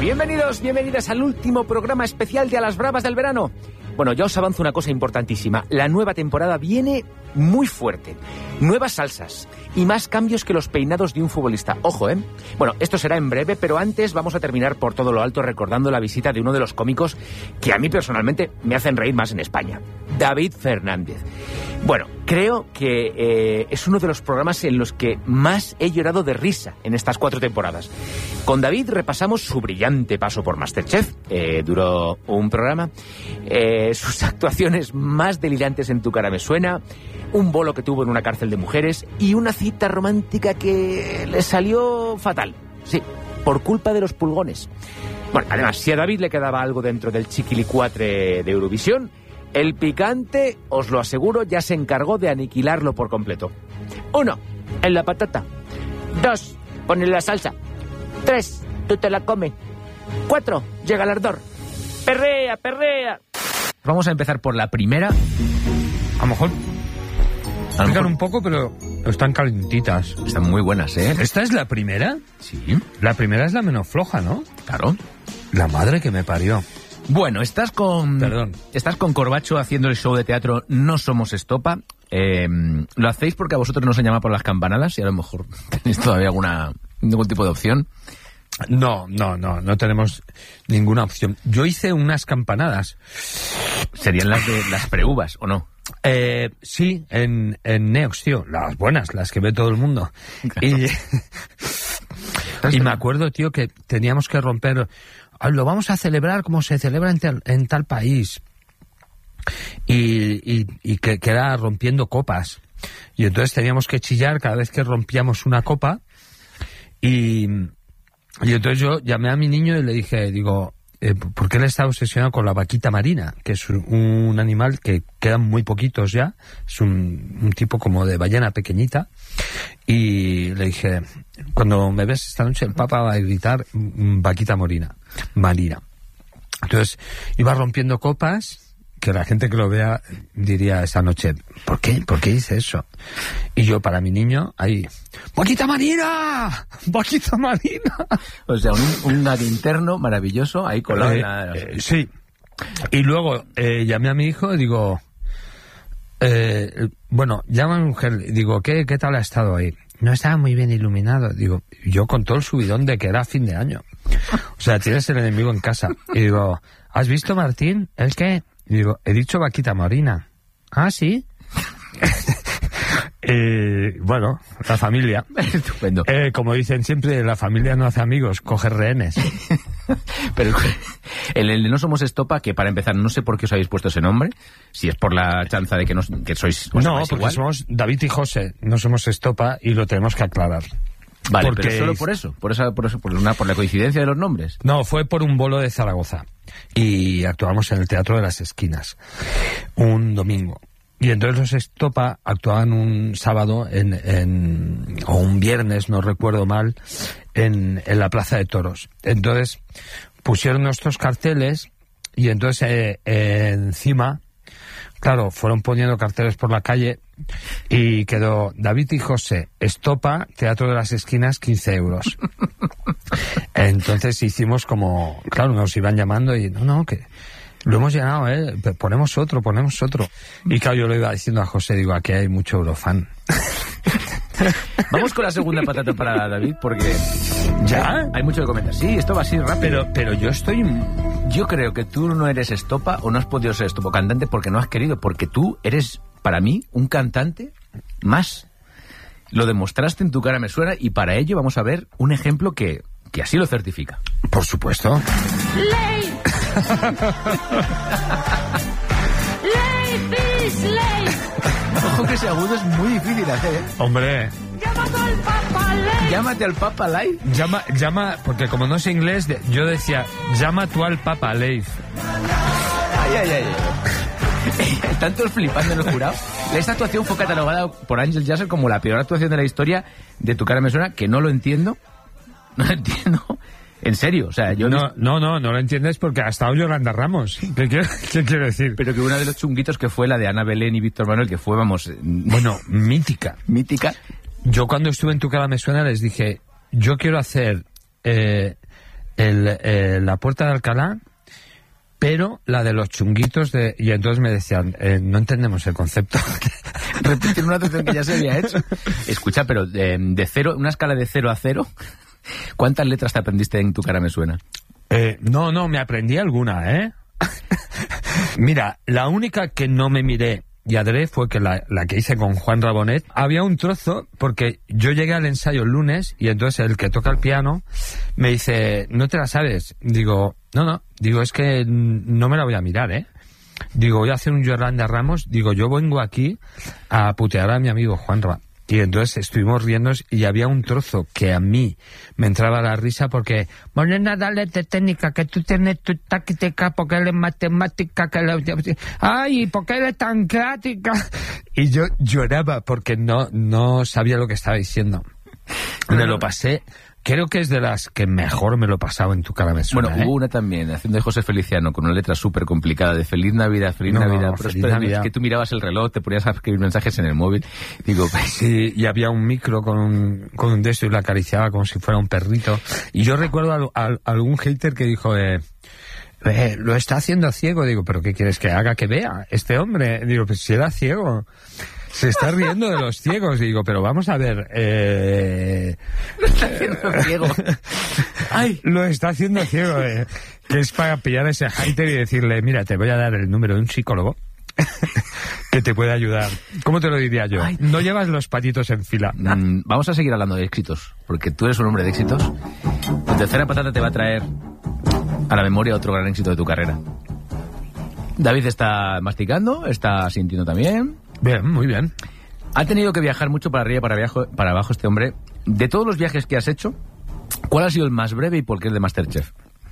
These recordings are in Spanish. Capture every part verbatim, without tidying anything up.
Bienvenidos, bienvenidas al último programa especial de A las Bravas del Verano. Bueno, ya os avanzo una cosa importantísima. La nueva temporada viene muy fuerte. Nuevas salsas y más cambios que los peinados de un futbolista. Ojo, ¿eh? Bueno, esto será en breve, pero antes vamos a terminar por todo lo alto recordando la visita de uno de los cómicos que a mí personalmente me hacen reír más en España. David Fernández. Bueno, creo que eh, es uno de los programas en los que más he llorado de risa en estas cuatro temporadas. Con David repasamos su brillante paso por MasterChef, eh, duró un programa, eh, sus actuaciones más delirantes en Tu cara me suena, un bolo que tuvo en una cárcel de mujeres y una cita romántica que le salió fatal, sí, por culpa de los pulgones. Bueno, además, si a David le quedaba algo dentro del chiquilicuatre de Eurovisión, el picante, os lo aseguro, ya se encargó de aniquilarlo por completo. Uno, en la patata. Dos, ponle la salsa. Tres, tú te la comes. Cuatro, llega el ardor. Perrea, perrea. Vamos a empezar por la primera. A lo mejor A lo mejor un poco, pero están calentitas. están muy buenas, ¿eh? ¿Esta es la primera? Sí, La primera es la menos floja, ¿no? claro. La madre que me parió. Bueno, estás con... Perdón. Estás con Corbacho haciendo el show de teatro No Somos Estopa. Eh, lo hacéis porque a vosotros no se llama por las campanadas y a lo mejor tenéis todavía alguna algún tipo de opción. No, no, no, no tenemos ninguna opción. Yo hice unas campanadas. Serían las de las preuvas, ¿o no? Eh, sí, en, en Neox, tío. Las buenas, las que ve todo el mundo. Y, y me acuerdo, tío, que teníamos que romper... Lo vamos a celebrar como se celebra en tal, en tal país. Y, y, y que, que era rompiendo copas. Y entonces teníamos que chillar cada vez que rompíamos una copa. Y, y entonces yo llamé a mi niño y le dije, digo, eh, ¿por qué él está obsesionado con la vaquita marina? Que es un, un animal que quedan muy poquitos ya. Es un, un tipo como de ballena pequeñita. Y le dije, cuando me ves esta noche, el Papa va a gritar vaquita morina, marina. Entonces iba rompiendo copas, que la gente que lo vea diría esa noche, ¿por qué? ¿Por qué hice eso? Y yo, para mi niño, ahí, ¡vaquita marina! ¡Vaquita marina! O sea, un, un gag interno maravilloso ahí colado Eh, en la... eh, sí. Y luego eh, llamé a mi hijo y digo, eh, bueno, llamo a mi mujer, digo, ¿qué, qué tal ha estado ahí? No estaba muy bien iluminado. Digo, yo con todo el subidón de que era fin de año. O sea, tienes el enemigo en casa. Y digo, ¿has visto, Martín? ¿El qué? Y digo, he dicho vaquita marina. ¿Ah, sí? eh, bueno, la familia. Estupendo. Eh, como dicen siempre, la familia no hace amigos, coge rehenes. Pero el, el de No Somos Estopa, que para empezar no sé por qué os habéis puesto ese nombre, si es por la chanza de que, no, que sois... os No, llamáis porque igual. somos David y José, no somos Estopa y lo tenemos que aclarar. Vale, porque pero solo por eso, por esa, por eso, por una, por la coincidencia de los nombres. No, fue por un bolo de Zaragoza y actuamos en el Teatro de las Esquinas un domingo. Y entonces los Estopa actuaban un sábado en, en o un viernes, no recuerdo mal, en, en la Plaza de Toros. Entonces pusieron nuestros carteles y entonces eh, eh, encima, claro, fueron poniendo carteles por la calle y quedó David y José, Estopa, Teatro de las Esquinas, quince euros. Entonces hicimos como, claro, nos iban llamando y no, no, que... Lo hemos llenado, ¿eh? Ponemos otro, ponemos otro. Y claro, yo le iba diciendo a José, digo, aquí hay mucho eurofan. Vamos con la segunda patata para David, porque... ¿Ya? Hay mucho que comentar. Sí, esto va así rápido. Pero, pero yo estoy... Yo creo que tú no eres Estopa o no has podido ser Estopa cantante porque no has querido, porque tú eres, para mí, un cantante más. Lo demostraste en Tu cara me suena y para ello vamos a ver un ejemplo que, que así lo certifica. Por supuesto. Ley. Ley, bis, ley. Ojo que ese agudo es muy difícil de hacer, ¿eh? Hombre, Llámate al Papa, ley. Llámate al Papa Live. llama, llama, porque como no sé inglés, de- yo decía, llama tú al Papa Leif. Ay, ay, ay. Están todos flipando en el jurado. Esta actuación fue catalogada por Ángel Yasser como la peor actuación de la historia de Tu cara me suena, que no lo entiendo. No lo entiendo. En serio, o sea, yo... No, no, no, no lo entiendes porque ha estado Yolanda Ramos. ¿Qué quiero, qué quiero decir? Pero que una de los chunguitos que fue la de Ana Belén y Víctor Manuel, que fue, vamos, Bueno, mítica. mítica. Yo cuando estuve en Tu cara me suena les dije, yo quiero hacer eh, el, eh, la Puerta de Alcalá, pero la de los chunguitos de... Y entonces me decían, eh, no entendemos el concepto. Repetir una atención que ya se había hecho. Escucha, pero de, de cero, una escala de cero a cero, ¿cuántas letras te aprendiste en Tu cara me suena? Eh, no, no, me aprendí alguna, ¿eh? Mira, la única que no me miré y adré fue que la, la que hice con Juan Rabonet. Había un trozo, porque yo llegué al ensayo el lunes y entonces el que toca el piano me dice, ¿no te la sabes? Digo, no, no, digo, es que no me la voy a mirar, ¿eh? Digo, voy a hacer un Yolanda Ramos, digo, yo vengo aquí a putear a mi amigo Juan Rabonet. Y entonces estuvimos riéndonos y había un trozo que a mí me entraba la risa porque Morena, dale de técnica, que tú tienes tu táctica, porque él es matemática, que le... ¡Ay, porque él es tan crática! Y yo lloraba porque no, no sabía lo que estaba diciendo. Me lo pasé... Creo que es de las que mejor me lo he pasado en Tu cara me suena. Bueno, ¿eh? hubo una también, haciendo de José Feliciano, con una letra súper complicada, de Feliz Navidad, Feliz No, Navidad, no, Feliz Feliz Navidad, Navidad. que tú mirabas el reloj, te ponías a escribir mensajes en el móvil. Digo, pues, Sí, y había un micro con un, con un de esto y lo acariciaba como si fuera un perrito. Y yo recuerdo a, a- a algún hater que dijo, eh, eh, lo está haciendo ciego. Digo, ¿pero qué quieres que haga? Que vea este hombre. Digo, pues si era ciego. Se está riendo de los ciegos. Digo, pero vamos a ver, eh... está haciendo ciego. Ay. Lo está haciendo ciego, eh, que es para pillar a ese hater y decirle, mira, te voy a dar el número de un psicólogo que te puede ayudar. ¿Cómo te lo diría yo? Ay. No llevas los patitos en fila. Mm, vamos a seguir hablando de éxitos, porque tú eres un hombre de éxitos. Tu tercera patata te va a traer a la memoria otro gran éxito de tu carrera. David está masticando, está sintiendo también. Bien, muy bien. Ha tenido que viajar mucho para arriba y para, viajo- para abajo este hombre. De todos los viajes que has hecho, ¿cuál ha sido el más breve y por qué el de MasterChef?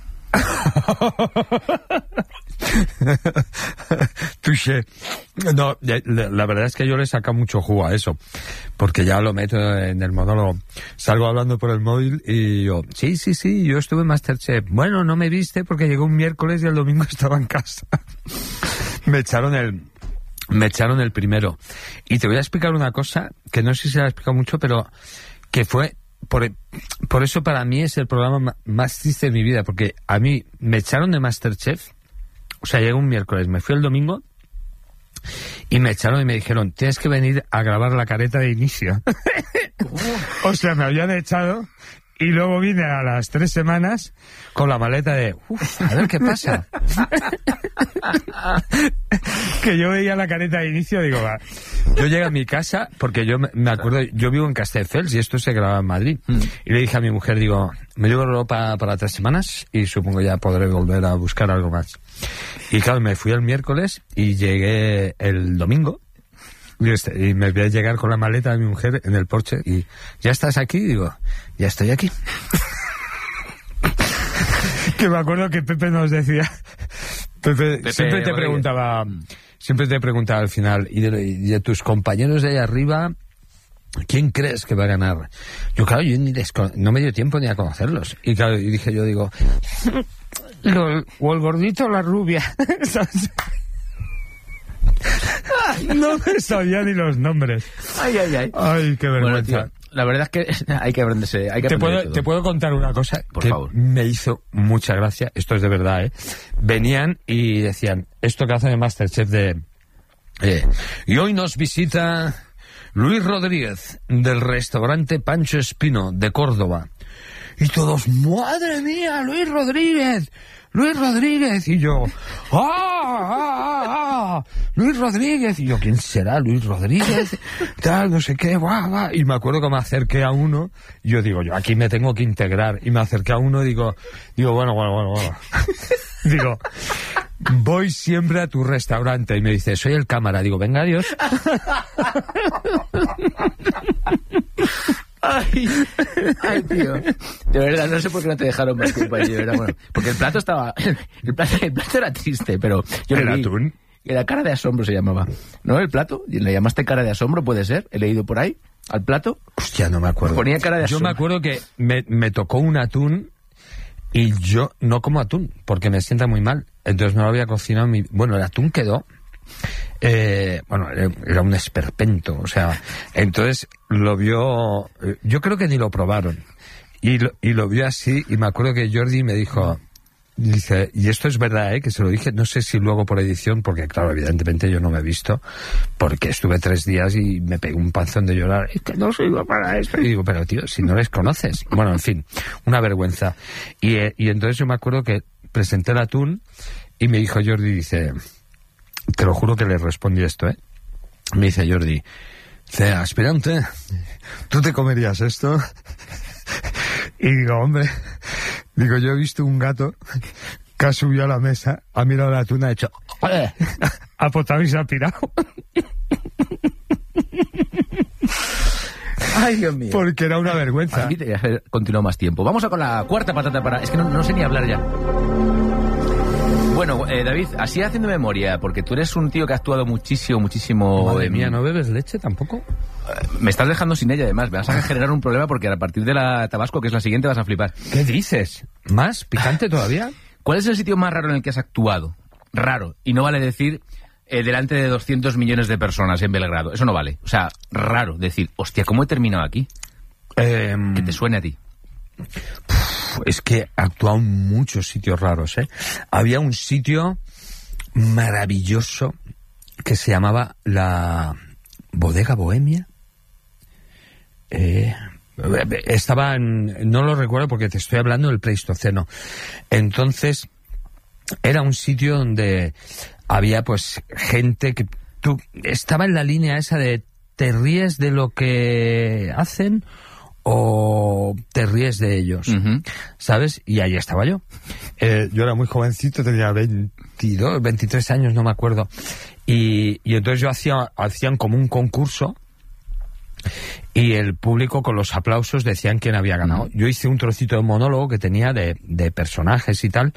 Touché. No, ya- la la verdad es que yo le saca mucho jugo a eso, porque ya lo meto en el monólogo. Salgo hablando por el móvil y yo, sí, sí, sí, yo estuve en MasterChef. Bueno, no me viste porque llegó un miércoles y el domingo estaba en casa. Me echaron el... Me echaron el primero. Y te voy a explicar una cosa, que no sé si se la he explicado mucho, pero que fue... Por, por eso para mí es el programa ma- más triste de mi vida, porque a mí me echaron de MasterChef, o sea, llegué un miércoles, me fui el domingo y me echaron y me dijeron, tienes que venir a grabar la careta de inicio. O sea, me habían echado y luego vine a las tres semanas con la maleta de, uff, a ver qué pasa. Que yo veía la careta de inicio, digo, va. Yo llegué a mi casa, porque yo me me acuerdo, yo vivo en Castelldefels y esto se graba en Madrid. Mm. Y le dije a mi mujer, digo, me llevo ropa para tres semanas y supongo ya podré volver a buscar algo más. Y claro, me fui el miércoles y llegué el domingo. Y, este, y me voy a llegar con la maleta de mi mujer en el porche y, ¿ya estás aquí? Digo, ya estoy aquí. Que me acuerdo que Pepe nos decía, Pepe, Pepe siempre te Rodríguez. preguntaba, siempre te preguntaba al final, y de, y de tus compañeros de ahí arriba, ¿quién crees que va a ganar? Yo, claro, yo ni les con- no me dio tiempo ni a conocerlos. Y claro, y dije yo, digo, lo- o el gordito o la rubia. ¿Sabes? No me sabía ni los nombres. Ay, ay, ay. Ay, qué Bueno, vergüenza. tío, la verdad es que hay que aprenderse. Hay que Te aprender de puedo, todo. te puedo contar una cosa Por que favor. me hizo mucha gracia. Esto es de verdad, ¿eh? Venían y decían, esto que hacen en MasterChef de... eh, y hoy nos visita Luis Rodríguez, del restaurante Pancho Espino, de Córdoba. Y todos, ¡madre mía, Luis Rodríguez! ¡Luis Rodríguez! Y yo, ¡ah, ah, ah! ¡Luis Rodríguez! Y yo, ¿quién será Luis Rodríguez? Tal, no sé qué, guau, guau. Y me acuerdo que me acerqué a uno, y yo digo, yo aquí me tengo que integrar. Y me acerqué a uno y digo, digo, bueno, bueno, bueno, bueno. Digo, voy siempre a tu restaurante. Y me dice, soy el cámara. Digo, venga, adiós. Ay, ay, tío. De verdad, no sé por qué no te dejaron más tiempo allí, de verdad. Bueno, porque el plato estaba... El plato, el plato era triste, pero... Yo ¿El lo vi. atún? Era cara de asombro, se llamaba. ¿No? El plato. ¿Le llamaste cara de asombro? Puede ser. He leído por ahí. Al plato. Hostia, no me acuerdo. Ponía cara de Yo me asombro. acuerdo que me, me tocó un atún y yo no como atún porque me sienta muy mal. Entonces no lo había cocinado. Mi... Bueno, el atún quedó... Eh, bueno, era un esperpento, o sea, entonces lo vio, yo creo que ni lo probaron y, lo, y lo vio así, y me acuerdo que Jordi me dijo... Dice, y esto es verdad, ¿eh? Que se lo dije, no sé si luego por edición, porque claro, evidentemente yo no me he visto, porque estuve tres días y me pegué un panzón de llorar, es que no sirvo para esto. Y digo, pero tío, si no les conoces. Bueno, en fin, una vergüenza. Y, y entonces yo me acuerdo que presenté el atún y me dijo Jordi, dice, te lo juro que le respondí esto, ¿eh? Me dice Jordi, dice, aspirante, ¿tú te comerías esto? Y digo, hombre, digo, yo he visto un gato que ha subido a la mesa, ha mirado la tuna, ha hecho, ha potado y se ha pirado. Ay, Dios mío. Porque era una vergüenza. Continuó más tiempo. Vamos a con la cuarta patata para... Es que no, no sé ni hablar ya. Bueno, eh, David, así haciendo memoria, porque tú eres un tío que ha actuado muchísimo, muchísimo... Madre en... mía, ¿no bebes leche tampoco? Me estás dejando sin ella, además. Me vas a generar un problema porque a partir de la Tabasco, que es la siguiente, vas a flipar. ¿Qué dices? ¿Más picante todavía? ¿Cuál es el sitio más raro en el que has actuado? Raro. Y no vale decir eh, delante de doscientos millones de personas en Belgrado. Eso no vale. O sea, raro decir, hostia, ¿cómo he terminado aquí? Eh, que te suene a ti. Es que he actuado en muchos sitios raros, ¿eh? Había un sitio maravilloso que se llamaba la Bodega Bohemia. Eh, estaba en, no lo recuerdo porque te estoy hablando del Pleistoceno. Entonces era un sitio donde había pues gente que tú estaba en la línea esa de te ríes de lo que hacen o te ríes de ellos, uh-huh. ¿Sabes? Y ahí estaba yo. Eh, yo era muy jovencito, tenía veintidós, veintitrés años, no me acuerdo. Y, y entonces yo hacía, hacían como un concurso y el público con los aplausos decían quién había ganado. Yo hice un trocito de monólogo que tenía de, de personajes y tal.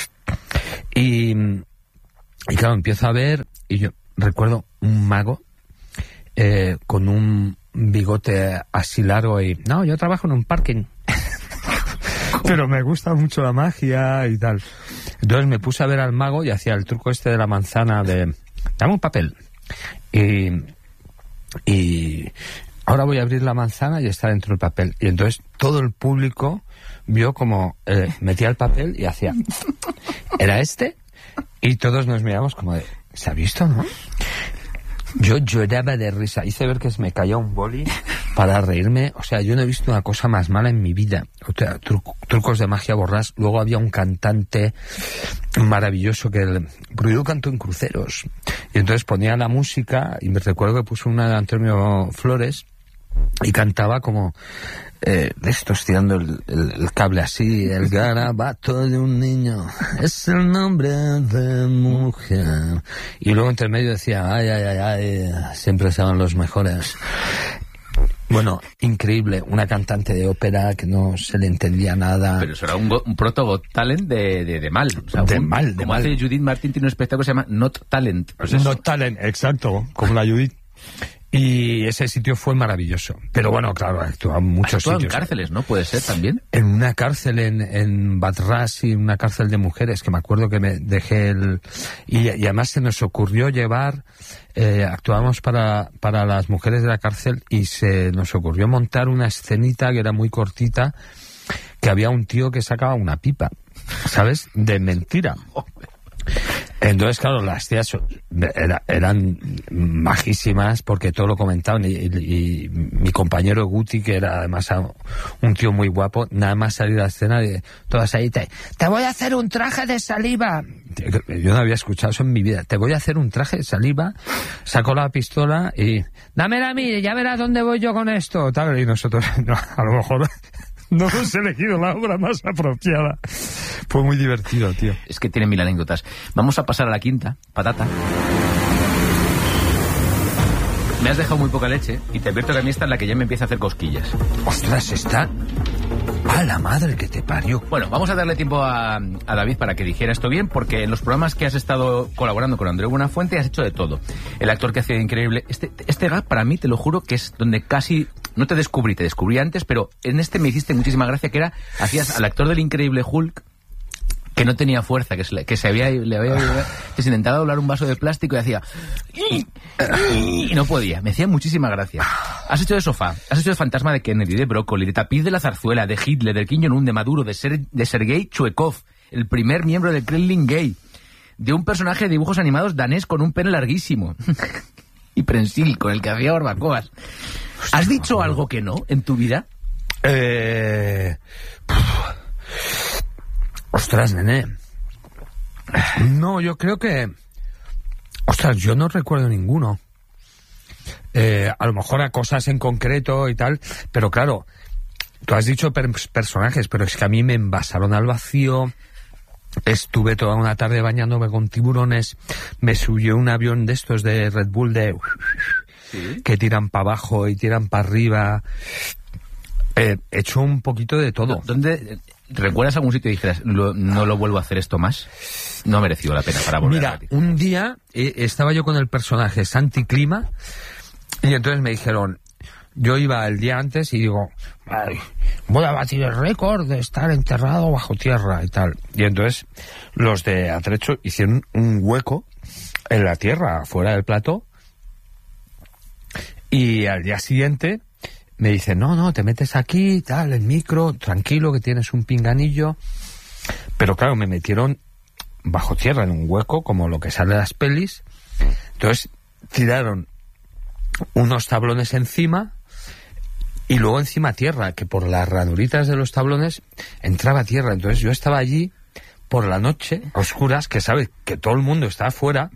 Y, y claro, empiezo a ver y yo recuerdo un mago eh, con un bigote así largo y... No, yo trabajo en un parking. Pero me gusta mucho la magia y tal. Entonces me puse a ver al mago y hacía el truco este de la manzana de... Dame un papel. Y... Y... Ahora voy a abrir la manzana y está dentro del papel. Y entonces todo el público vio como eh, metía el papel y hacía... ¿Era este? Y todos nos miramos como de... ¿Se ha visto, no? Yo lloraba de risa. Hice ver que se me caía un boli para reírme. O sea, yo no he visto una cosa más mala en mi vida. O sea, tru- trucos de magia borrás. Luego había un cantante maravilloso que... El, pero yo canto en cruceros. Y entonces ponía la música y me recuerdo que puso una de Antonio Flores y cantaba como... Eh, de estos tirando el, el, el cable así, el garabato de un niño es el nombre de mujer. Y luego entre medio decía, ay, ay, ay, ay, siempre sean los mejores. Bueno, increíble, una cantante de ópera que no se le entendía nada. Pero eso era un, go, un proto Got Talent de, de, de mal. O sea, de un, mal, de como mal. Hace Judith Martín, tiene un espectáculo que se llama Not Talent. Pues Not Talent, exacto, como la Judith. Y ese sitio fue maravilloso. Pero bueno, claro, actuaba en muchos sitios. En cárceles, ¿no? ¿Puede ser también? En una cárcel en, en Batrás y una cárcel de mujeres, que me acuerdo que me dejé el... Y, y además se nos ocurrió llevar... Eh, actuábamos para, para las mujeres de la cárcel y se nos ocurrió montar una escenita que era muy cortita, que había un tío que sacaba una pipa, ¿sabes? De mentira. Entonces, claro, las tías era, eran majísimas porque todo lo comentaban y, y, y mi compañero Guti, que era además un tío muy guapo, nada más salir a la escena y todas ahí, te, te voy a hacer un traje de saliva. Yo no había escuchado eso en mi vida. Te voy a hacer un traje de saliva. Sacó la pistola y dámela a mí, ya verás dónde voy yo con esto. Tal, y nosotros, no, a lo mejor... No hemos elegido la obra más apropiada. Fue muy divertido, tío. Es que tiene mil anécdotas. Vamos a pasar a la quinta, patata. Me has dejado muy poca leche y te advierto que a mí esta es la que ya me empieza a hacer cosquillas. Ostras, está... ¡A la madre que te parió! Bueno, vamos a darle tiempo a, a David para que dijera esto bien, porque en los programas que has estado colaborando con Andreu Buenafuente has hecho de todo. El actor que hacía increíble... Este, este gag, para mí, te lo juro, que es donde casi... No te descubrí, te descubrí antes, pero en este me hiciste muchísima gracia, que era... Hacías al actor del Increíble Hulk, que no tenía fuerza, que se, que se había... Le había que se intentaba doblar un vaso de plástico y hacía... Y no podía. Me hacía muchísima gracia. Has hecho de sofá, has hecho de fantasma de Kennedy, de brócoli, de tapiz de la zarzuela, de Hitler, del Kim Jong-un, de Maduro, de, Ser, de Sergei Chuekov, el primer miembro del Kremlin gay, de un personaje de dibujos animados danés con un pene larguísimo y prensil con el que hacía barbacoas. ¿Has dicho algo que no en tu vida? Eh... Ostras, nene. No, yo creo que... Ostras, yo no recuerdo ninguno. Eh, a lo mejor a cosas en concreto y tal, pero claro, tú has dicho per- personajes, pero es que a mí me envasaron al vacío, estuve toda una tarde bañándome con tiburones, me subió un avión de estos de Red Bull de... ¿Sí? Que tiran para abajo y tiran para arriba. Eh, he hecho un poquito de todo. ¿Dónde recuerdas algún sitio y dijeras, lo, no lo vuelvo a hacer esto más? No ha merecido la pena para volver. Mira, a un día eh, estaba yo con el personaje Santi Clima y entonces me dijeron, yo iba el día antes y digo, ay, voy a batir el récord de estar enterrado bajo tierra y tal. Y entonces los de Atrecho hicieron un hueco en la tierra, fuera del plató, y al día siguiente me dicen, no, no, te metes aquí, tal, el micro, tranquilo, que tienes un pinganillo. Pero claro, me metieron bajo tierra en un hueco, como lo que sale de las pelis. Entonces tiraron unos tablones encima y luego encima tierra, que por las ranuritas de los tablones entraba tierra. Entonces yo estaba allí por la noche, a oscuras, que sabes que todo el mundo está afuera.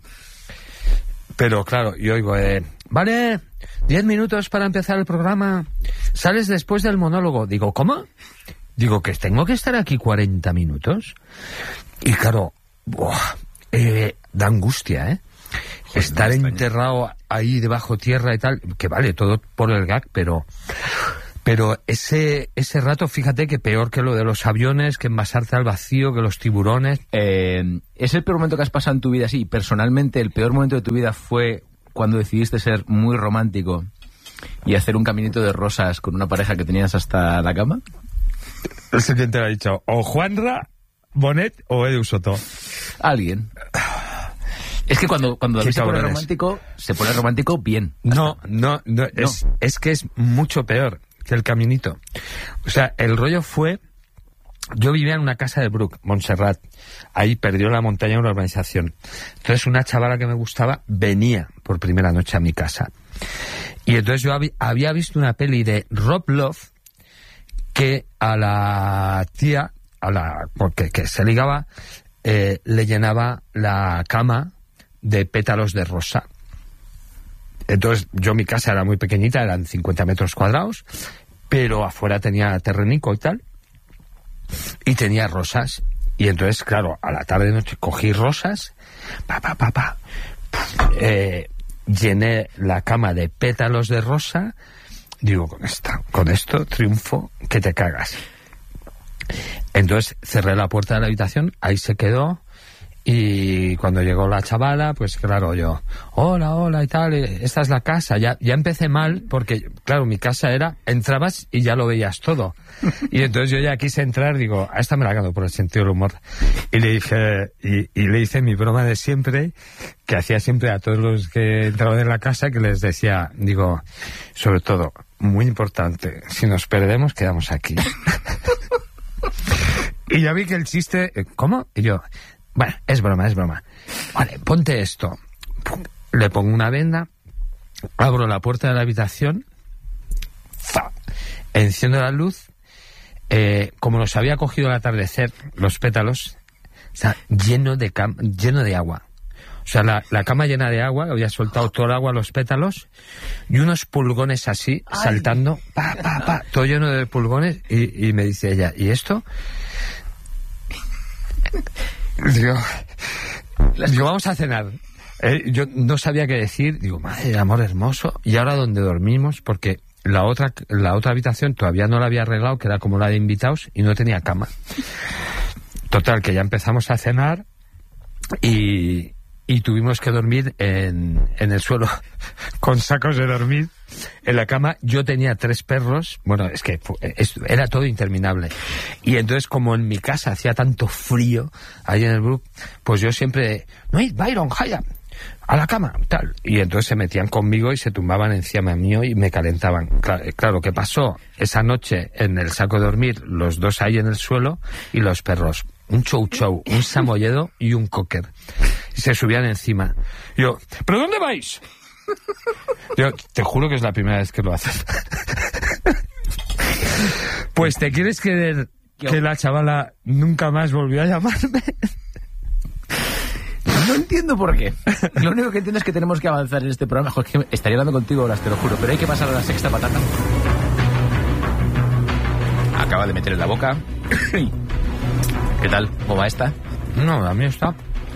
Pero claro, yo digo, eh, vale, diez minutos para empezar el programa, sales después del monólogo. Digo, ¿cómo? Digo, que tengo que estar aquí cuarenta minutos. Y claro, buah, eh, da angustia, ¿eh? Joder, estar enterrado ahí debajo tierra y tal, que vale, todo por el gag, pero... Pero ese ese rato, fíjate que peor que lo de los aviones, que envasarte al vacío, que los tiburones. Eh, ¿Es el peor momento que has pasado en tu vida? Sí, personalmente el peor momento de tu vida fue cuando decidiste ser muy romántico y hacer un caminito de rosas con una pareja que tenías hasta la cama. El siguiente lo ha dicho, o Juanra, Bonet o Edu Soto. Alguien. Es que cuando, cuando David se pone romántico, se pone romántico bien. No, no, no, no. Es, es que es mucho peor que el caminito. O sea, el rollo fue... Yo vivía en una casa de Bruc, Montserrat. Ahí perdió la montaña una urbanización. Entonces una chavala que me gustaba venía por primera noche a mi casa. Y entonces yo hab- había visto una peli de Rob Love que a la tía, a la porque que se ligaba, eh, le llenaba la cama de pétalos de rosa. Entonces yo, mi casa era muy pequeñita, eran cincuenta metros cuadrados, pero afuera tenía terrenico y tal, y tenía rosas. Y entonces, claro, a la tarde noche cogí rosas, pa, pa, pa, pa, eh, llené la cama de pétalos de rosa. Digo, con esta, con esto triunfo que te cagas. Entonces cerré la puerta de la habitación, ahí se quedó. Y cuando llegó la chavala, pues claro, yo, hola, hola y tal, esta es la casa. Ya, ya empecé mal porque, claro, mi casa era, entrabas y ya lo veías todo. Y entonces yo ya quise entrar, digo, a esta me la gano por el sentido del humor. Y le dije, y, y le hice mi broma de siempre, que hacía siempre a todos los que entraban en la casa, que les decía, digo, sobre todo, muy importante, si nos perdemos, quedamos aquí. Y ya vi que el chiste, ¿cómo? Y yo... Bueno, es broma, es broma. Vale, ponte esto. Le pongo una venda, abro la puerta de la habitación, ¡fa! Enciendo la luz, eh, como los había cogido al atardecer, los pétalos, o sea, lleno de, cam- lleno de agua. O sea, la, la cama llena de agua, había soltado todo el agua a los pétalos, y unos pulgones así, ¡ay! Saltando, pa, pa, pa, todo lleno de pulgones, y, y me dice ella, ¿y esto? Digo, digo, vamos a cenar. Eh, yo no sabía qué decir. Digo, madre, amor hermoso. ¿Y ahora dónde dormimos? Porque la otra, la otra habitación todavía no la había arreglado, que era como la de invitados, y no tenía cama. Total, que ya empezamos a cenar y, y tuvimos que dormir en, en el suelo con sacos de dormir. En la cama yo tenía tres perros, bueno, es que es, era todo interminable. Y entonces, como en mi casa hacía tanto frío, ahí en el Brook, pues yo siempre, no hay Byron, Haya, a la cama, tal. Y entonces se metían conmigo y se tumbaban encima mío y me calentaban. Claro, claro, ¿qué pasó? Esa noche en el saco de dormir, los dos ahí en el suelo y los perros. Un chow chow, un samoyedo y un cocker. Y se subían encima. Yo, ¿pero dónde vais? Yo, te juro que es la primera vez que lo haces. Pues te quieres creer que la chavala nunca más volvió a llamarme. No entiendo por qué. Lo único que entiendo es que tenemos que avanzar en este programa. Joder, que estaría hablando contigo horas, te lo juro, pero hay que pasar a la sexta patata. Acaba de meter en la boca. ¿Qué tal? ¿Cómo va esta? No, a mí está.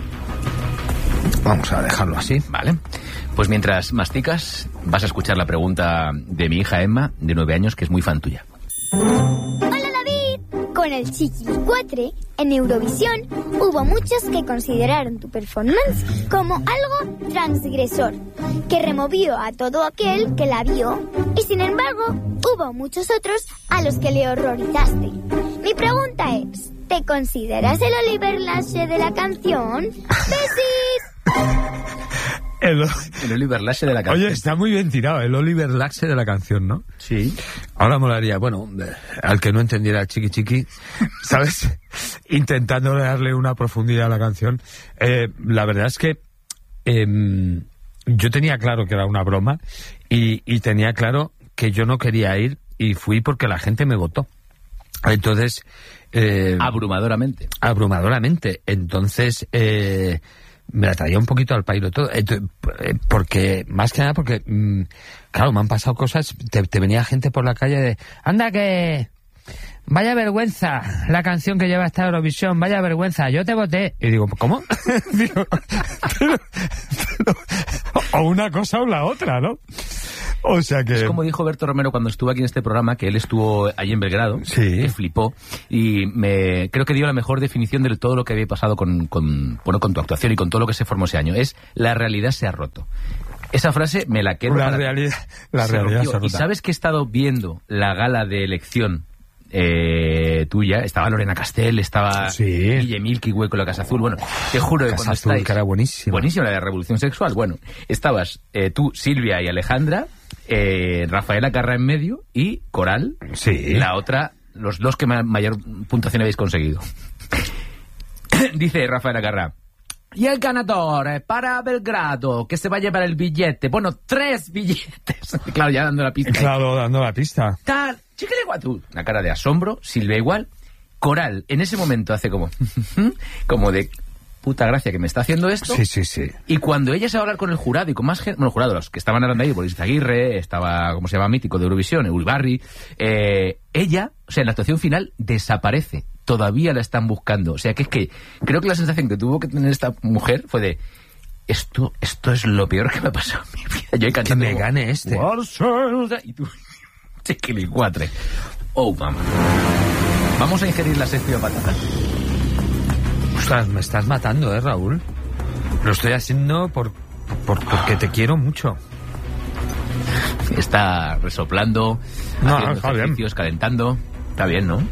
Vamos a dejarlo así. Vale. Pues mientras masticas, vas a escuchar la pregunta de mi hija Emma, de nueve años, que es muy fan tuya. Hola David, con el Chiquilicuatre en Eurovisión hubo muchos que consideraron tu performance como algo transgresor, que removió a todo aquel que la vio, y sin embargo hubo muchos otros a los que le horrorizaste. Mi pregunta es, ¿te consideras el Oliver Lache de la canción? ¡Besis! El, el Oliver Lache de la canción. Oye, está muy bien tirado, el Oliver Lache de la canción, ¿no? Sí. Ahora molaría, bueno, al que no entendiera Chiqui Chiqui, ¿sabes? Intentando darle una profundidad a la canción. Eh, la verdad es que eh, yo tenía claro que era una broma y, y tenía claro que yo no quería ir y fui porque la gente me votó. Entonces... Eh, abrumadoramente. Abrumadoramente. Entonces... Eh, me la traía un poquito al pairo todo, porque, más que nada porque, claro, me han pasado cosas, te, te venía gente por la calle de, anda que, vaya vergüenza, la canción que lleva esta Eurovisión, vaya vergüenza, yo te voté. Y digo, ¿cómo? digo, pero, pero, o una cosa o la otra, ¿no? O sea que... Es como dijo Berto Romero cuando estuvo aquí en este programa, que él estuvo allí en Belgrado, sí. Que flipó, y me creo que dio la mejor definición de todo lo que había pasado con, con, bueno, con tu actuación y con todo lo que se formó ese año. Es, la realidad se ha roto. Esa frase me la quedo... La para... realidad, la se realidad se ha roto. Y sabes que he estado viendo la gala de elección eh, tuya, estaba Lorena Castell, estaba sí. Guille Milky Way con la Casa Azul, bueno, te juro que Casa cuando Azul, estáis... que era buenísima. Buenísima, la de Revolución Sexual, bueno, estabas eh, tú, Silvia y Alejandra, eh, Rafaela Carrà en medio y Coral, sí. La otra, los dos que ma- mayor puntuación habéis conseguido. Dice Rafaela Carrà, y el ganador para Belgrado, que se va a llevar el billete. Bueno, tres billetes. Claro, ya dando la pista. Claro, dando la pista. Tal, chiquilicuatú. Una cara de asombro, Silvia igual. Coral, en ese momento hace como... como de... puta gracia que me está haciendo esto. Sí, sí, sí. Y cuando ella se va a hablar con el jurado y con más gente... Bueno, el jurado, los que estaban hablando ahí, Boris Aguirre, estaba, ¿cómo se llama? Mítico de Eurovisión, Uribarri. Eh, ella, o sea, en la actuación final, desaparece. Todavía la están buscando. O sea, que es que creo que la sensación que tuvo que tener esta mujer fue de... Esto, esto es lo peor que me ha pasado en mi vida. Yo he cantado... Que me gane este. Y tú... Chiquilicuatre. Oh, mamá. Vamos a ingerir la séptima patata. Ostras, me estás matando, ¿eh, Raúl? Lo estoy haciendo por, por porque te quiero mucho. Está resoplando, no, haciendo está ejercicios, bien. calentando. Está bien, ¿no?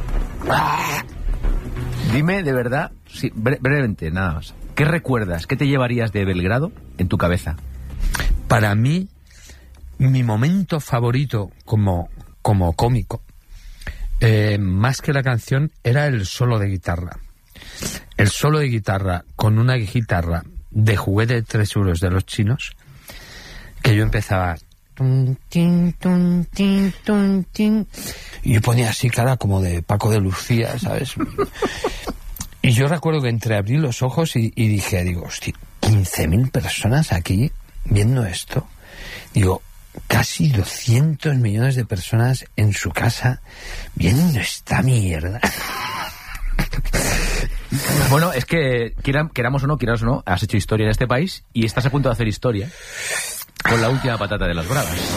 Dime, de verdad, sí, bre- brevemente, nada más. ¿Qué recuerdas? ¿Qué te llevarías de Belgrado en tu cabeza? Para mí, mi momento favorito como, como cómico, eh, más que la canción, era el solo de guitarra. El solo de guitarra con una guitarra de juguete de tres euros de los chinos, que yo empezaba... Tun, tin, tun, tin, tun, tin, y yo ponía así cara como de Paco de Lucía, ¿sabes? Y yo recuerdo que entreabrí los ojos y, y dije, digo, hostia, quince mil personas aquí viendo esto. Digo, casi doscientos millones de personas en su casa viendo esta mierda. Bueno, es que quieran, queramos o no, quieras o no, has hecho historia en este país y estás a punto de hacer historia con la última patata de las bravas.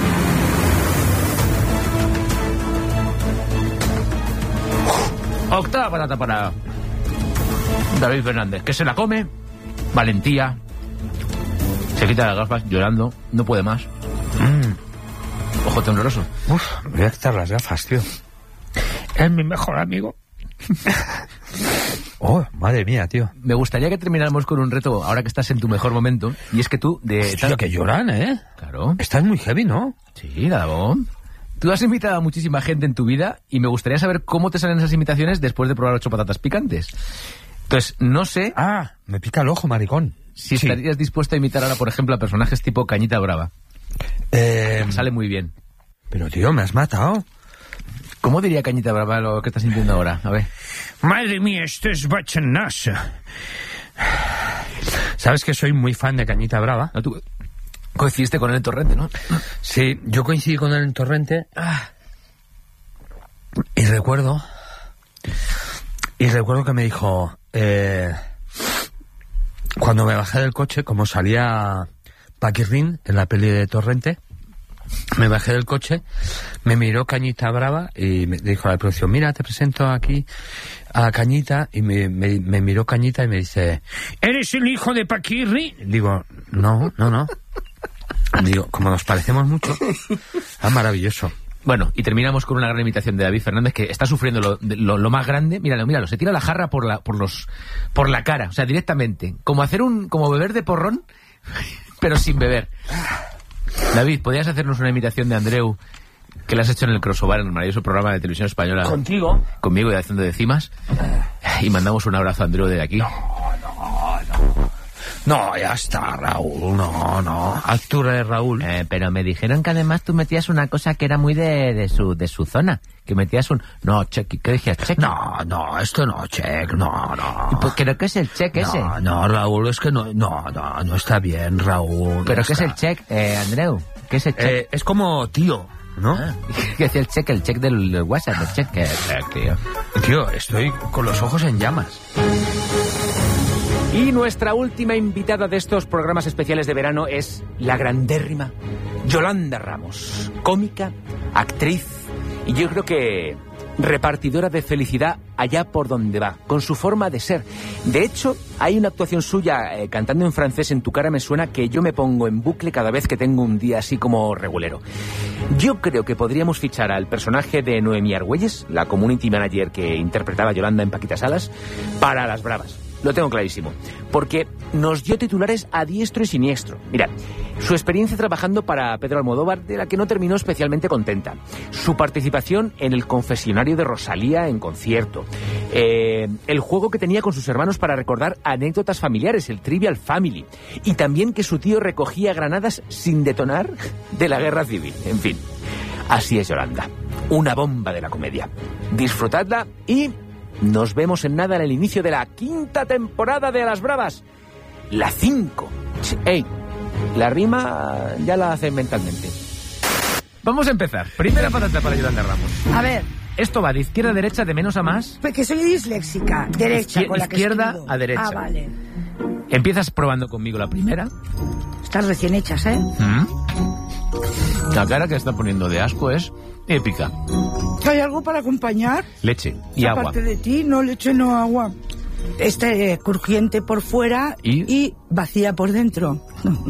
Octava patata para David Fernández, que se la come, valentía, se quita las gafas llorando, no puede más. Mm. Ojo tembloroso. Uf, me voy a quitar las gafas, tío. Es mi mejor amigo. Oh, madre mía, tío. Me gustaría que termináramos con un reto ahora que estás en tu mejor momento. Y es que tú... de Hostia, que lloran, ¿eh? Claro. Estás muy heavy, ¿no? Sí, Gadabón. Tú has invitado a muchísima gente en tu vida y me gustaría saber cómo te salen esas invitaciones después de probar ocho patatas picantes. Entonces, no sé... Ah, me pica el ojo, maricón. Si Sí. estarías dispuesto a imitar ahora, por ejemplo, a personajes tipo Cañita Brava. Eh, Sale muy bien. pero, tío, me has matado. ¿Cómo diría Cañita Brava lo que estás sintiendo ahora? A ver. Madre mía, esto es bochornoso. Sabes que soy muy fan de Cañita Brava. No, tú coincidiste con él en Torrente, ¿no? Sí, yo coincidí con él en Torrente. Y recuerdo... Y recuerdo que me dijo... Eh, cuando me bajé del coche, como salía Paquirrín en la peli de Torrente, me bajé del coche, me miró Cañita Brava y me dijo a la producción, mira, te presento aquí a Cañita, y me, me, me miró Cañita y me dice, ¿eres el hijo de Paquirri? Digo, no, no, no. Digo, como nos parecemos mucho. Ah, maravilloso. Bueno, y terminamos con una gran imitación de David Fernández, que está sufriendo lo, lo, lo más grande. Míralo, míralo, se tira la jarra por la, por los, por la cara, o sea, directamente. Como hacer un, como beber de porrón, pero sin beber. David, ¿podrías hacernos una imitación de Andreu, que la has hecho en el Crossover, en el maravilloso programa de televisión española? ¿Contigo? Conmigo y haciendo de cimas. Y mandamos un abrazo a Andreu desde aquí. No, ya está, Raúl, no, no. Altura de Raúl. Eh, pero me dijeron que además tú metías una cosa que era muy de, de su de su zona. Que metías un... No, check, ¿qué decías? Check. No, no, esto no, check, no, no. Pues creo que es el check ese. No, no, Raúl, es que no, no, no, no está bien, Raúl. ¿Pero no qué es está. el check, eh, Andreu? ¿Qué es el check? Eh, es como tío, ¿no? Ah, ¿qué decía el check? El check del, del WhatsApp, el check. ¿Qué check, tío? Tío, estoy con los ojos en llamas. Y nuestra última invitada de estos programas especiales de verano es la grandérrima Yolanda Ramos, cómica, actriz y yo creo que repartidora de felicidad allá por donde va, con su forma de ser. De hecho, hay una actuación suya eh, cantando en francés, En tu cara me suena, que yo me pongo en bucle cada vez que tengo un día así como regulero. Yo creo que podríamos fichar al personaje de Noemí Argüelles, la community manager que interpretaba a Yolanda en Paquita Salas, para Las Bravas. Lo tengo clarísimo, porque nos dio titulares a diestro y siniestro. Mira, su experiencia trabajando para Pedro Almodóvar, de la que no terminó especialmente contenta. Su participación en el confesionario de Rosalía en concierto. Eh, el juego que tenía con sus hermanos para recordar anécdotas familiares, el Trivial Family. Y también que su tío recogía granadas sin detonar de la guerra civil. En fin, así es Yolanda. Una bomba de la comedia. Disfrutadla y... nos vemos en nada en el inicio de la quinta temporada de A las Bravas. La cinco. Ey, la rima ya la hacen mentalmente. Vamos a empezar. Primera patata para Yolanda Ramos. A ver, Esto va de izquierda a derecha, de menos a más. pues que soy disléxica. Derecha, Izquier- con la que izquierda escribo. a derecha. Ah, vale. Empiezas probando conmigo la primera. Estás recién hechas, ¿eh? ¿Mm? La cara que está poniendo de asco es épica. ¿Hay algo para acompañar? Leche y agua. Aparte de ti, no leche, no agua. Este eh, crujiente por fuera ¿Y? y vacía por dentro.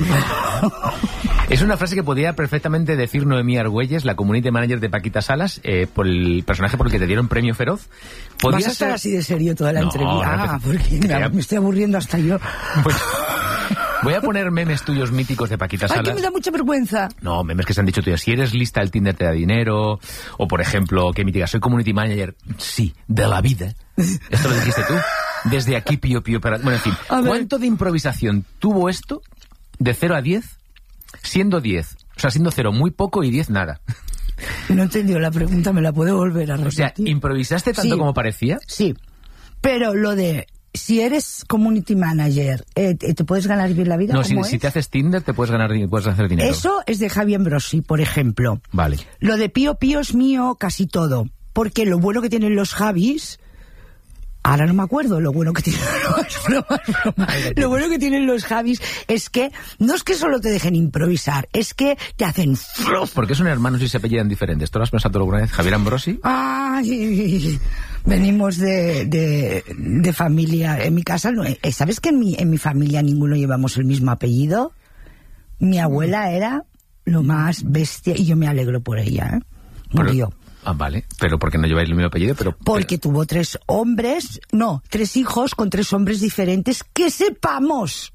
Es una frase que podría perfectamente decir Noemí Argüelles, la community manager de Paquita Salas, eh, por el personaje por el que te dieron premio Feroz. Podría ¿Vas a estar ser- así de serio toda la No, entrevista? no, Ah, pues- porque me, Ya. me estoy aburriendo hasta yo. Pues, voy a poner memes tuyos míticos de Paquita Ay, que Salas. me da mucha vergüenza. No, memes que se han dicho tuyos. Si eres lista, el Tinder te da dinero. O, por ejemplo, que mítica, soy community manager. Sí, de la vida. Esto lo dijiste tú. Desde aquí, pío, pío. Para... Bueno, en fin. A ver. ¿Cuánto de improvisación tuvo esto de cero a diez? Siendo diez. O sea, siendo cero muy poco y diez nada. No he entendido la pregunta, me la puedo volver a O sea, repetir. ¿improvisaste tanto Sí. como parecía? Sí, pero lo de... Si eres community manager, eh, ¿te te puedes ganar bien la vida? No, si, ¿Cómo si es? te haces Tinder te puedes ganar puedes hacer dinero. Eso es de Javi Ambrosi, por ejemplo. Vale. Lo de Pío Pío es mío casi todo. Porque lo bueno que tienen los Javis... Ahora no me acuerdo lo bueno que tienen los bromas, bromas. Lo bueno que tienen los Javis es que no es que solo te dejen improvisar, es que te hacen fluff. ¿Por qué son hermanos y se apellidan diferentes? ¿Tú lo has pensado alguna vez? Javier Ambrosi. Ay, venimos de, de, de familia. En mi casa, no, eh, ¿sabes que en mi, en mi familia ninguno llevamos el mismo apellido? Mi abuela era lo más bestia y yo me alegro por ella, ¿eh? Murió. Ah, vale. Pero ¿por qué no lleváis el mismo apellido? Pero, Porque pero... tuvo tres hombres, no, tres hijos con tres hombres diferentes, que sepamos.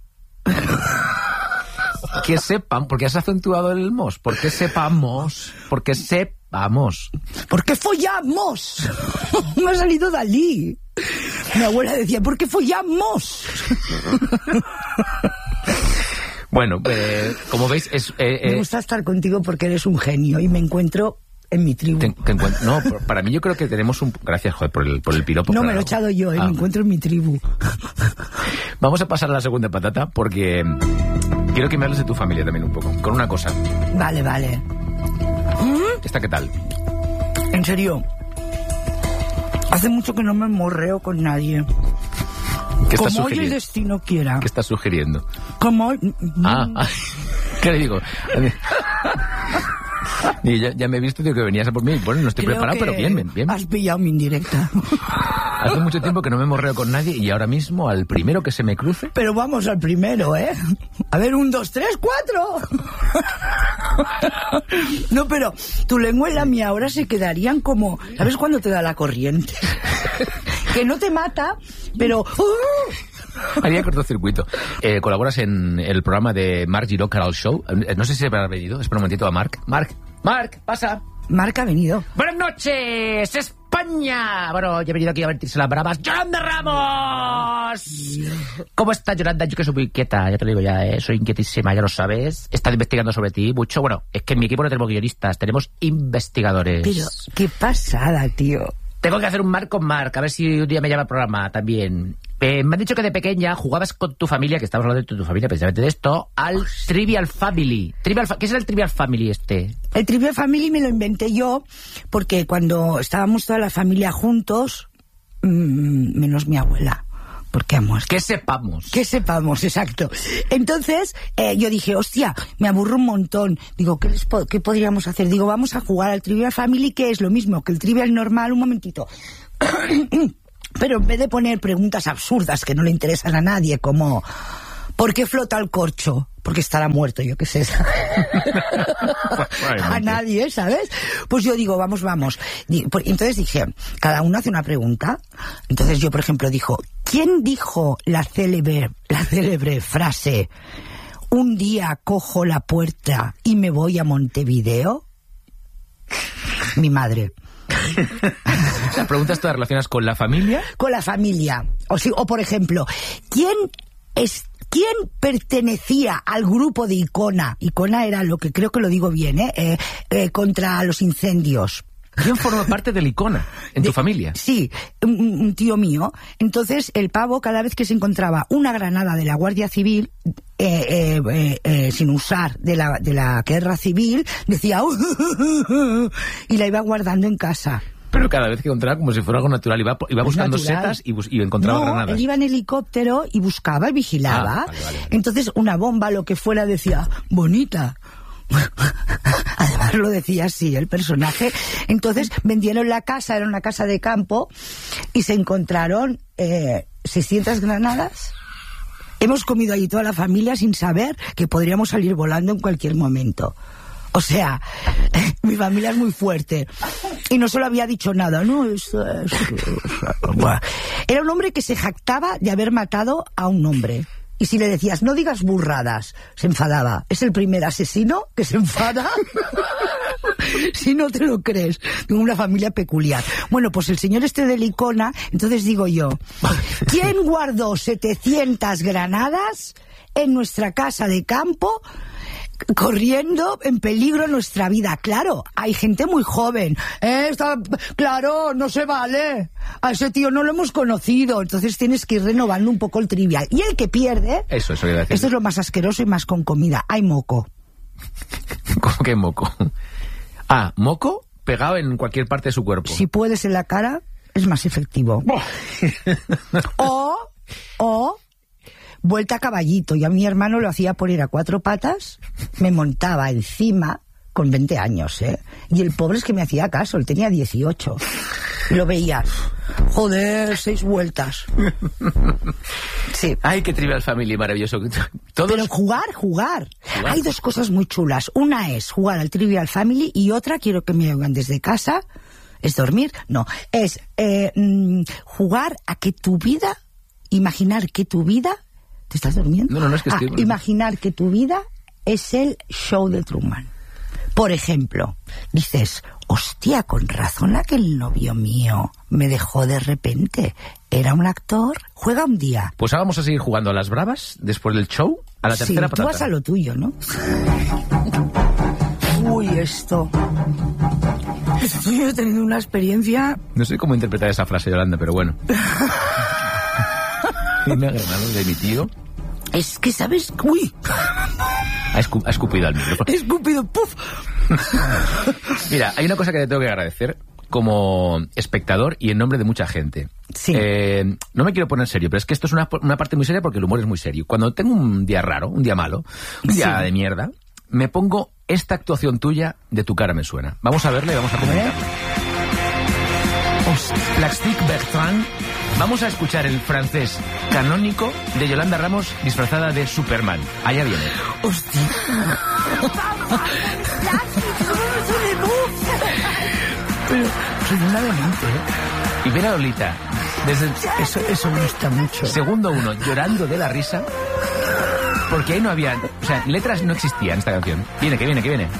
Que sepan, porque has acentuado el mos. Porque sepamos. Porque sepamos. Porque follamos. Me ha salido Dalí. Mi abuela decía, ¿por qué follamos? Bueno, eh, como veis, es... Eh, eh, me gusta estar contigo porque eres un genio y me encuentro en mi tribu. Te, te encuent- no, para mí yo creo que tenemos un... Gracias, joder, por el, por el piropo. No, pero me lo he echado yo, eh, ah. me encuentro en mi tribu. Vamos a pasar a la segunda patata porque quiero que me hables de tu familia también un poco. Con una cosa. Vale, vale. ¿Esta qué tal? En serio, hace mucho que no me morreo con nadie. ¿Qué estás Como hoy el sugiriendo? destino quiera. ¿Qué estás sugiriendo? Como hoy... Ah, ah, ¿qué le digo? Y ya, ya me he visto, tío, que venías a por mí. Bueno, no estoy Creo preparado, que pero bien, bien, bien. Has pillado mi indirecta. Hace mucho tiempo que no me morreo con nadie y ahora mismo, al primero que se me cruce... Pero vamos al primero, ¿eh? A ver, un, dos, tres, cuatro. No, pero tu lengua y la mía ahora se quedarían como... ¿Sabes cuando te da la corriente? Que no te mata, pero... ¡uh! Haría cortocircuito. Eh, colaboras en el programa de Marc Giró Caral Show. Eh, No sé si se habrá venido. Espera un momentito a Marc. Marc, Marc, pasa. Marc ha venido. Buenas noches, España. Bueno, yo he venido aquí a vertirse las bravas. ¡Yolanda Ramos! ¿Cómo estás, Yolanda? Yo que soy muy inquieta, ya te lo digo ya, ¿eh? Soy inquietísima, ya lo sabes. He estado investigando sobre ti mucho. Bueno, es que en mi equipo no tenemos guionistas, tenemos investigadores. Pero, qué pasada, tío. Tengo que hacer un Marc con Marc, a ver si un día me llama al programa también. Eh, me han dicho que de pequeña jugabas con tu familia, que estamos hablando de tu familia precisamente de esto, al Trivial Family. Trivial Fa- ¿Qué es el Trivial Family este? El Trivial Family me lo inventé yo porque cuando estábamos toda la familia juntos, mmm, menos mi abuela, porque ha muerto. Que sepamos. Que sepamos, exacto. Entonces, eh, yo dije, hostia, me aburro un montón. Digo, ¿qué, les po- ¿qué podríamos hacer? Digo, vamos a jugar al Trivial Family, que es lo mismo que el Trivial normal. Un momentito. Pero en vez de poner preguntas absurdas que no le interesan a nadie, como ¿por qué flota el corcho? Porque estará muerto, yo qué sé. A nadie, ¿sabes? Pues yo digo, vamos, vamos. Entonces dije, cada uno hace una pregunta. Entonces yo, por ejemplo, dijo, ¿quién dijo la célebre, la célebre frase, un día cojo la puerta y me voy a Montevideo? Mi madre. Las preguntas todas relacionadas con la familia. Con la familia. O, si, o por ejemplo, ¿quién es, quién pertenecía al grupo de Icona? Icona era lo que creo que lo digo bien, ¿eh? eh, eh contra los incendios. ¿Quién forma parte del Icona en de, tu familia? Sí, un, un tío mío. Entonces, el pavo, cada vez que se encontraba una granada de la Guardia Civil, eh, eh, eh, eh, sin usar de la, de la guerra civil, decía... Uh, uh, uh, uh, y la iba guardando en casa. Pero cada vez que encontraba, como si fuera algo natural, iba, iba buscando natural. setas y, bus- y encontraba no, granadas. él iba en helicóptero y buscaba y vigilaba. Ah, vale, vale, vale. Entonces, una bomba, lo que fuera, decía, bonita. Además lo decía así el personaje. Entonces vendieron la casa, era una casa de campo, y se encontraron eh, seiscientas granadas. Hemos comido allí toda la familia sin saber que podríamos salir volando en cualquier momento. O sea, eh, mi familia es muy fuerte. Y no solo había dicho nada, ¿no? Es, es, es, bueno. Era un hombre que se jactaba de haber matado a un hombre. Y si le decías, no digas burradas, se enfadaba. Es el primer asesino que se enfada si no te lo crees. Tengo una familia peculiar. Bueno, pues el señor este de Icona, entonces digo yo, ¿quién guardó setecientas granadas en nuestra casa de campo, corriendo en peligro nuestra vida? Claro, hay gente muy joven. Eh, está, claro, no se vale. A ese tío no lo hemos conocido. Entonces tienes que ir renovando un poco el trivial. Y el que pierde... Eso, eso iba a decir. Esto es lo más asqueroso y más con comida. Hay moco. ¿Cómo que moco? Ah, moco pegado en cualquier parte de su cuerpo. Si puedes en la cara, es más efectivo. o... O... vuelta a caballito. Yo a mi hermano lo hacía por ir a cuatro patas, me montaba encima con veinte años, ¿eh? Y el pobre es que me hacía caso, él tenía dieciocho. Y lo veía, joder, seis vueltas. Sí. Ay, qué Trivial Family maravilloso. Todos... Pero jugar, jugar, ¿Jugar? Hay dos cosas muy chulas. Una es jugar al Trivial Family y otra, quiero que me oigan desde casa, ¿Es dormir? No. Es eh, mm, jugar a que tu vida, imaginar que tu vida... ¿Te estás durmiendo? No, no, no, es que ah, estoy... Imaginar que tu vida es el show de Truman. Por ejemplo, dices, hostia, con razón aquel novio mío me dejó de repente. Era un actor, juega un día. Pues ahora vamos a seguir jugando a las bravas después del show, a la tercera sí, patata. Tú vas a lo tuyo, ¿no? Uy, esto... Estoy teniendo una experiencia... No sé cómo interpretar esa frase, Yolanda, pero bueno. Una granada de mi tío. Es que, ¿sabes? Uy. Ha, escu- ha escupido al micrófono. He escupido, ¡puf! Mira, hay una cosa que te tengo que agradecer como espectador y en nombre de mucha gente. Sí. Eh, no me quiero poner serio, pero es que esto es una, una parte muy seria porque el humor es muy serio. Cuando tengo un día raro, un día malo, un día Sí. de mierda, me pongo esta actuación tuya de Tu cara me suena. Vamos a verla y vamos a comentarla. Plastic Bertrand. Vamos a escuchar el francés canónico de Yolanda Ramos disfrazada de Superman. Allá viene. Hostia. Pero soy una demente, ¿eh? Y ven a Lolita desde el Eso, eso me gusta mucho. segundo uno llorando de la risa porque ahí no había, o sea, letras no existían en esta canción. Viene, que viene, que viene.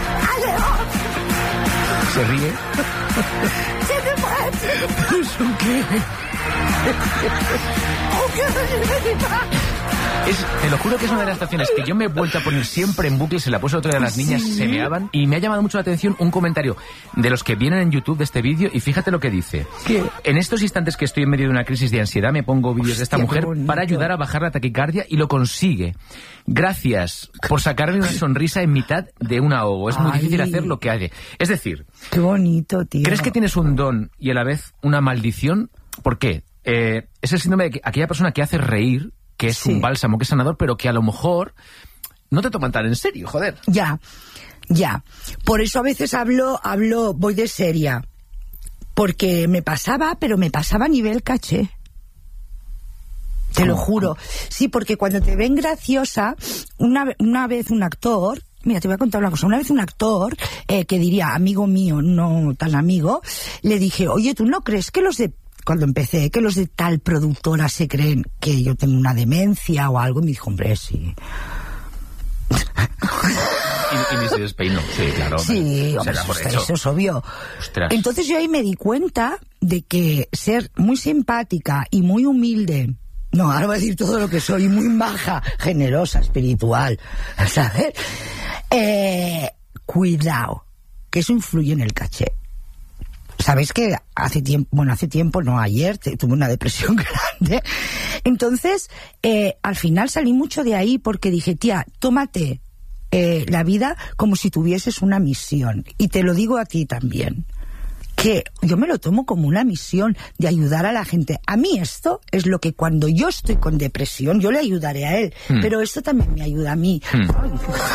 Se ríe. ¿Eso qué? Es, te lo juro que es una de las canciones que yo me he vuelto a poner siempre en bucle. Se la puse otra de las niñas, ¿Sí? se meaban. Y me ha llamado mucho la atención un comentario de los que vienen en YouTube de este vídeo. Y fíjate lo que dice. ¿Qué? En estos instantes que estoy en medio de una crisis de ansiedad, me pongo vídeos de esta Hostia, mujer qué bonito. para ayudar a bajar la taquicardia y lo consigue. Gracias por sacarme una sonrisa en mitad de un ahogo. Es muy Ay. difícil hacer lo que hace. Es decir, Qué bonito, tío. ¿crees que tienes un don y a la vez una maldición? ¿Por qué? Eh, es el síndrome de que aquella persona que hace reír, que es Sí. un bálsamo, que es sanador, pero que a lo mejor no te toman tan en serio, joder. Ya, ya. Por eso a veces hablo, hablo, voy de seria. Porque me pasaba, pero me pasaba a nivel caché. Te lo ¿Cómo? juro. Sí, porque cuando te ven graciosa, una, ve- una vez un actor... Mira, te voy a contar una cosa. Una vez un actor, eh, que diría amigo mío, no tan amigo, le dije, oye, ¿tú no crees que los de... Cuando empecé, que los de tal productora se creen que yo tengo una demencia o algo? Y me dijo, hombre, sí. Y, y ni se despeinó. Sí, claro. Sí, hombre, será por ostras, eso. eso es obvio. Ostras. Entonces yo ahí me di cuenta de que ser muy simpática y muy humilde, no, ahora voy a decir todo lo que soy, muy maja, generosa, espiritual, ¿sabes? Eh, cuidado, que eso influye en el caché. Sabéis que hace tiempo, bueno, hace tiempo, no ayer, te- tuve una depresión grande. Entonces, eh, al final salí mucho de ahí porque dije, tía, tómate eh, la vida como si tuvieses una misión. Y te lo digo a ti también, que yo me lo tomo como una misión de ayudar a la gente. A mí esto es lo que cuando yo estoy con depresión, yo le ayudaré a él, Hmm. pero esto también me ayuda a mí. Hmm. Ay,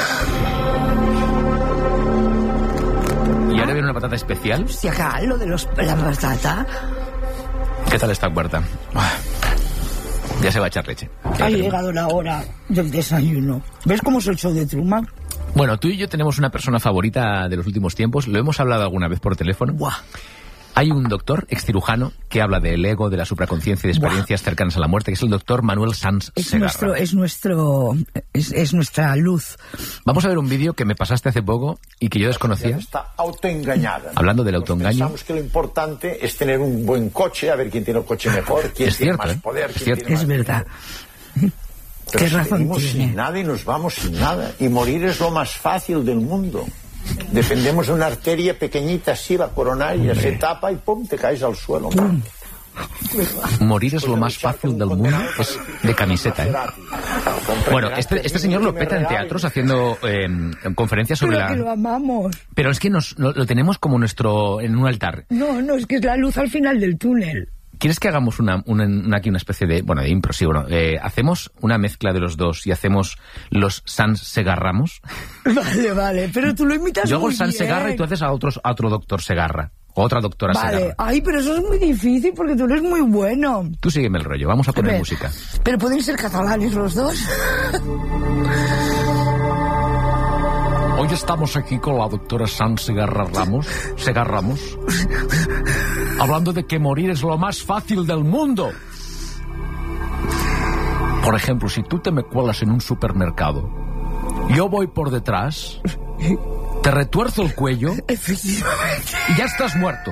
Y ahora viene una patata especial. hostia, acá, lo de los, la patata. ¿Qué tal esta cuarta? Ah, ya se va a echar leche. Ha llegado la hora del desayuno. ¿Ves cómo es el show de Truman? Bueno, tú y yo tenemos una persona favorita de los últimos tiempos. Lo hemos hablado alguna vez por teléfono. Buah. Hay un doctor excirujano que habla del ego, de la supraconciencia y de experiencias cercanas a la muerte, que es el doctor Manuel Sanz Es Segarra. nuestro, es nuestro, es, es nuestra luz. Vamos a ver un vídeo que me pasaste hace poco y que yo desconocía. Está autoengañada. Hablando del Nos autoengaño. Pensamos que lo importante es tener un buen coche, a ver quién tiene el coche mejor, quién Es tiene cierto, más ¿eh? poder, Es quién cierto. tiene Es más verdad. dinero. Pero Qué razón seguimos tiene. sin nada y nos vamos sin nada. Y morir es lo más fácil del mundo. Dependemos de una arteria pequeñita así, la coronaria, se tapa y pum, te caes al suelo. Morir es lo más fácil del mundo. Es de camiseta, ¿eh? Bueno, este, este señor lo peta en teatros haciendo eh, conferencias sobre Pero que lo la... amamos. Pero es que nos, lo, lo tenemos como nuestro... en un altar. No, no, es que es la luz al final del túnel. ¿Quieres que hagamos una, una, una- aquí una especie de... Bueno, de impro, sí, bueno. eh, hacemos una mezcla de los dos y hacemos los Sans Segarramos. Vale, vale, pero tú lo imitas Yo hago muy el Sans bien. Segarra y tú haces a, otros, a otro doctor Segarra. O otra doctora Vale, Segarra. ay, pero eso es muy difícil porque tú eres muy bueno. Tú sígueme el rollo. Vamos a poner Pero- música. Pero pueden ser catalanes los dos. Hoy estamos aquí con la doctora Sanz Segarra Ramos, Segarra Ramos, hablando de que morir es lo más fácil del mundo. Por ejemplo, si tú te me cuelas en un supermercado, yo voy por detrás, te retuerzo el cuello y ya estás muerto.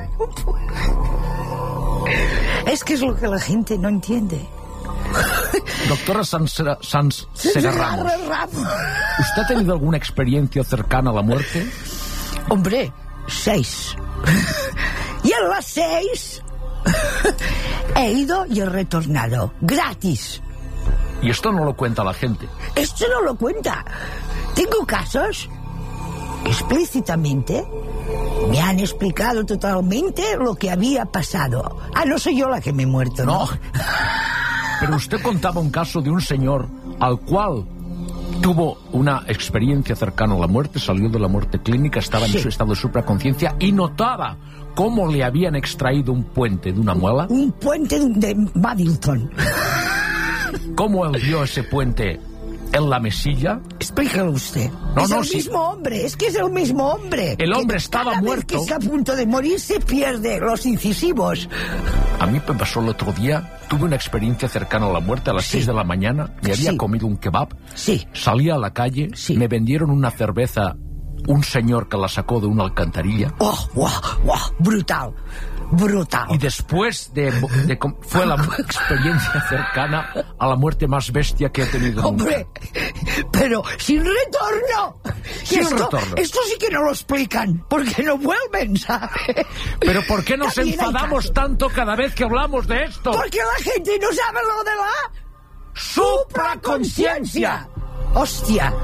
Es que es lo que la gente no entiende. Doctora Sanz, Sanz Segarra Ramos, ¿usted ha tenido alguna experiencia cercana a la muerte? Hombre, seis. Y en las seis he ido y he retornado, gratis. Y esto no lo cuenta la gente. Esto no lo cuenta. Tengo casos explícitamente me han explicado totalmente lo que había pasado. Ah, no soy yo la que me he muerto, ¿no? No. Pero usted contaba un caso de un señor al cual tuvo una experiencia cercana a la muerte, salió de la muerte clínica, estaba Sí. en su estado de supraconciencia y notaba cómo le habían extraído un puente de una muela, Un puente de Paddington. cómo él vio ese puente en la mesilla. Explícalo usted. No, es no, el sí. mismo hombre, es que es el mismo hombre. El hombre Que estaba cada vez muerto. que está a punto de morir se pierde los incisivos. A mí me pasó el otro día, tuve una experiencia cercana a la muerte a las Sí. seis de la mañana, me había Sí. comido un kebab, Sí. salí a la calle, Sí. me vendieron una cerveza, un señor que la sacó de una alcantarilla. Oh, guau, guau, brutal, brutal. Y después de, de com- fue la experiencia cercana a la muerte más bestia que he tenido nunca. Hombre, pero sin retorno. Sin esto, retorno. Esto sí que no lo explican, porque no vuelven, ¿sabes? Pero ¿por qué nos También hay enfadamos casos. tanto cada vez que hablamos de esto? Porque la gente no sabe lo de la supraconciencia. Hostia.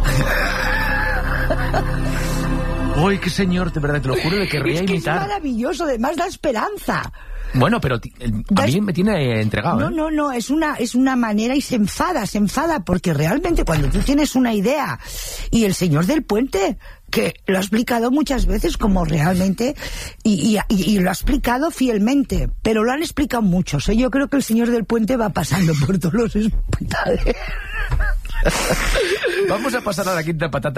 Uy, qué señor, de verdad, te lo juro, le querría Es que imitar. es maravilloso, además da esperanza. Bueno, pero ti- eh, a mí me tiene entregado, No, ¿eh? no, no, es una, es una manera y se enfada, se enfada, porque realmente cuando tú tienes una idea y el señor del puente, que lo ha explicado muchas veces como realmente, y, y, y- y lo ha explicado fielmente, pero lo han explicado muchos, ¿eh? Yo creo que el señor del puente va pasando por todos los hospitales. Vamos a pasar a la quinta patata.